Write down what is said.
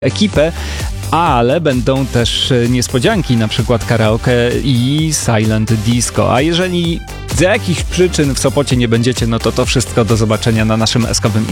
ekipę, ale będą też niespodzianki, na przykład karaoke i silent disco. A jeżeli z jakichś przyczyn w Sopocie nie będziecie, no to wszystko do zobaczenia na naszym eskowym